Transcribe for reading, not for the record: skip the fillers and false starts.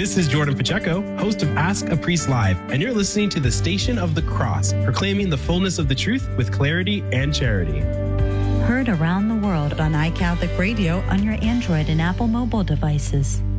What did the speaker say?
This is Jordan Pacheco, host of Ask a Priest Live, and you're listening to the Station of the Cross, proclaiming the fullness of the truth with clarity and charity. Heard around the world on iCatholic Radio on your Android and Apple mobile devices.